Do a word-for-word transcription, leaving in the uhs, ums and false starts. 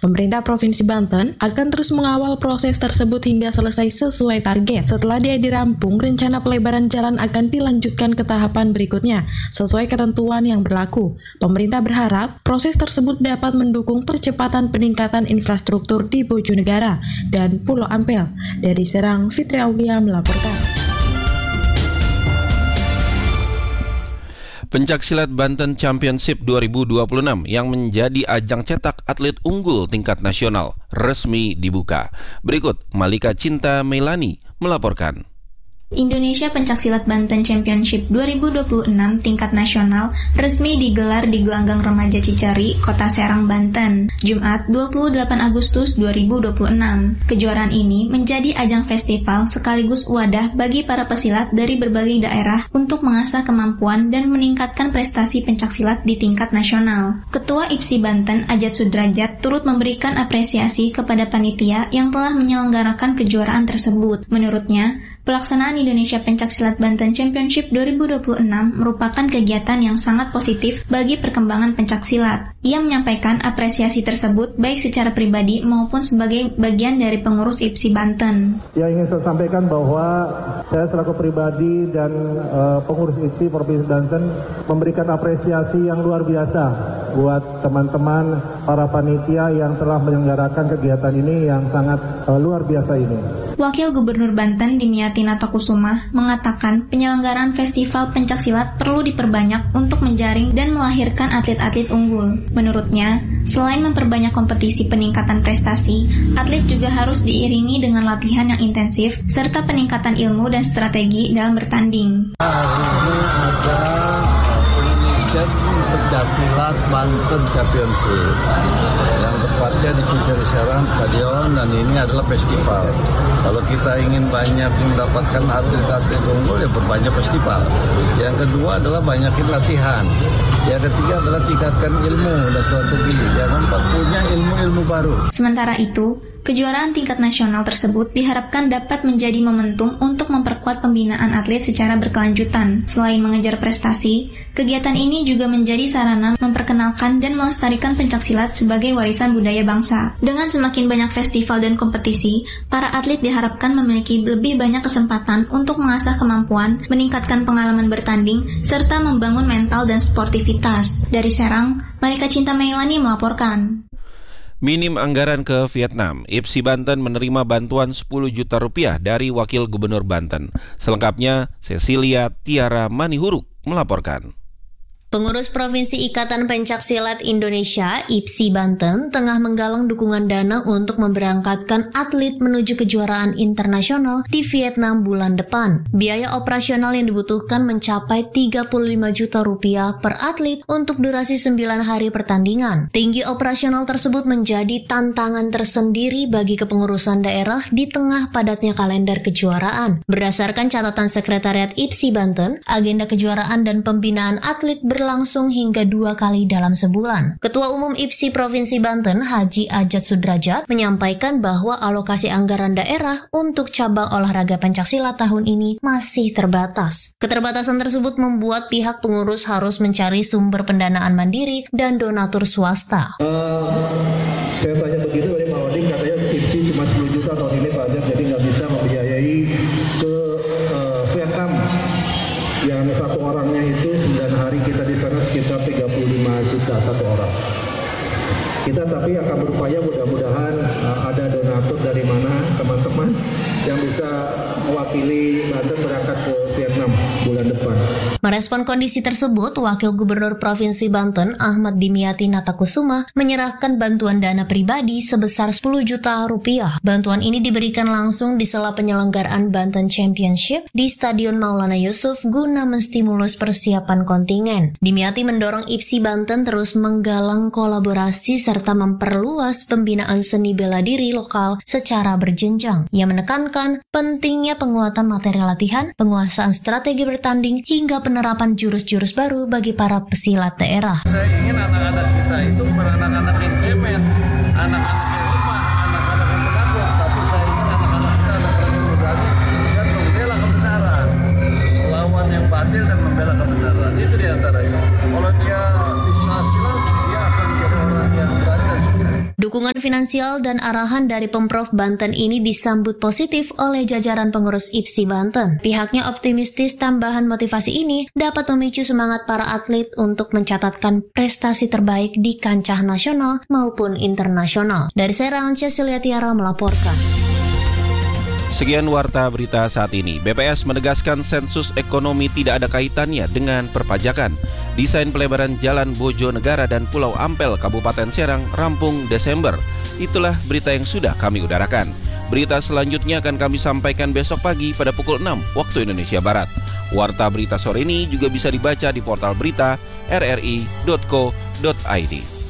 Pemerintah Provinsi Banten akan terus mengawal proses tersebut hingga selesai sesuai target. Setelah dia dirampung, rencana pelebaran jalan akan dilanjutkan ke tahapan berikutnya sesuai ketentuan yang berlaku. Pemerintah berharap proses tersebut dapat mendukung percepatan peningkatan infrastruktur di Bojonegara dan Pulau Ampel. Dari Serang, Fitri Aulia melaporkan. Pencaksilat Banten Championship dua ribu dua puluh enam yang menjadi ajang cetak atlet unggul tingkat nasional resmi dibuka. Berikut Malika Cinta Melani melaporkan. Indonesia Pencaksilat Banten Championship dua ribu dua puluh enam tingkat nasional resmi digelar di Gelanggang Remaja Cicari, Kota Serang, Banten, Jumat dua puluh delapan Agustus dua ribu dua puluh enam. Kejuaraan ini menjadi ajang festival sekaligus wadah bagi para pesilat dari berbagai daerah untuk mengasah kemampuan dan meningkatkan prestasi pencaksilat di tingkat nasional. Ketua I P S I Banten, Ajat Sudrajat, turut memberikan apresiasi kepada panitia yang telah menyelenggarakan kejuaraan tersebut. Menurutnya, pelaksanaan Indonesia Pencaksilat Banten Championship dua ribu dua puluh enam merupakan kegiatan yang sangat positif bagi perkembangan pencaksilat. Ia menyampaikan apresiasi tersebut baik secara pribadi maupun sebagai bagian dari pengurus I P S I Banten. Yang ingin saya sampaikan bahwa saya selaku pribadi dan uh, pengurus I P S I Provinsi Banten memberikan apresiasi yang luar biasa buat teman-teman para panitia yang telah menyelenggarakan kegiatan ini yang sangat uh, luar biasa ini. Wakil Gubernur Banten Dimyati Natakusuma mengatakan penyelenggaraan festival pencaksilat perlu diperbanyak untuk menjaring dan melahirkan atlet-atlet unggul. Menurutnya, selain memperbanyak kompetisi peningkatan prestasi, atlet juga harus diiringi dengan latihan yang intensif serta peningkatan ilmu dan strategi dalam bertanding. Hari ini ada Indonesian Pencaksilat Banten Championship yang tepatnya di Cicari Serang Stadion, dan ini adalah festival. Kalau kita ingin banyak mendapatkan atlet-atlet unggul, ya berbanyak festival. Yang kedua adalah banyakin latihan. Yang ketiga adalah tingkatkan ilmu dan strategi. Yang keempat punya ilmu-ilmu baru. Sementara itu, kejuaraan tingkat nasional tersebut diharapkan dapat menjadi momentum untuk memperkuat pembinaan atlet secara berkelanjutan. Selain mengejar prestasi, kegiatan ini juga menjadi sarana memperkenalkan dan melestarikan pencaksilat sebagai warisan budaya bangsa. Dengan semakin banyak festival dan kompetisi, para atlet diharapkan memiliki lebih banyak kesempatan untuk mengasah kemampuan, meningkatkan pengalaman bertanding, serta membangun mental dan sportivitas. Dari Serang, Malika Cinta Melani melaporkan. Minim anggaran ke Vietnam, I P S I Banten menerima bantuan sepuluh juta rupiah dari Wakil Gubernur Banten. Selengkapnya, Cecilia Tiara Manihuruk melaporkan. Pengurus Provinsi Ikatan Pencaksilat Indonesia I P S I Banten tengah menggalang dukungan dana untuk memberangkatkan atlet menuju kejuaraan internasional di Vietnam bulan depan. Biaya operasional yang dibutuhkan mencapai tiga puluh lima juta rupiah per atlet untuk durasi sembilan hari pertandingan. Tinggi operasional tersebut menjadi tantangan tersendiri bagi kepengurusan daerah di tengah padatnya kalender kejuaraan. Berdasarkan catatan Sekretariat I P S I Banten, agenda kejuaraan dan pembinaan atlet ber berlangsung hingga dua kali dalam sebulan. Ketua Umum I P S I Provinsi Banten, Haji Ajat Sudrajat, menyampaikan bahwa alokasi anggaran daerah untuk cabang olahraga pencaksilat tahun ini masih terbatas. Keterbatasan tersebut membuat pihak pengurus harus mencari sumber pendanaan mandiri dan donatur swasta. Uh, saya tanya begitu dari Pak Oding, katanya I P S I cuma sepuluh juta tahun ini Pak Ajat, jadi nggak bisa membiayai ke uh, Vietnam. Yang satu orangnya itu sembilan hari kita di sana sekitar tiga puluh lima juta satu orang. Kita tapi akan berupaya mudah-mudahan uh, ada donatur dari mana teman-teman yang bisa mewakili Banten berangkat ke Vietnam bulan depan. Merespon kondisi tersebut, Wakil Gubernur Provinsi Banten Ahmad Dimyati Natakusuma menyerahkan bantuan dana pribadi sebesar sepuluh juta rupiah. Bantuan ini diberikan langsung di sela penyelenggaraan Banten Championship di Stadion Maulana Yusuf guna menstimulus persiapan kontingen. Dimyati mendorong I P S I Banten terus menggalang kolaborasi serta memperluas pembinaan seni bela diri lokal secara berjenjang. Ia menekankan pentingnya penguatan materi latihan, penguasaan strategi bertanding, hingga penerapan jurus-jurus baru bagi para pesilat daerah. Saya ingin anak-anak kita itu bukan anak-anak yang cemen, anak-anak yang lemah, anak-anak yang penakut, tapi saya ingin anak-anak kita anak-anak yang berani dan membela kebenaran, melawan yang batil dan membela kebenaran. Itu diantaranya. Kalau dia bisa silat, dia akan menjadi orang yang berani dan sukses. Dukungan Dukungan finansial dan arahan dari Pemprov Banten ini disambut positif oleh jajaran pengurus I P S I Banten. Pihaknya optimistis tambahan motivasi ini dapat memicu semangat para atlet untuk mencatatkan prestasi terbaik di kancah nasional maupun internasional. Dari Serang, Cecilia Tiara melaporkan. Sekian warta berita saat ini. B P S menegaskan sensus ekonomi tidak ada kaitannya dengan perpajakan. Desain pelebaran Jalan Bojonegara dan Pulau Ampel, Kabupaten Serang, rampung Desember. Itulah berita yang sudah kami udarakan. Berita selanjutnya akan kami sampaikan besok pagi pada pukul enam waktu Indonesia Barat. Warta berita sore ini juga bisa dibaca di portal berita r r i titik co titik i d.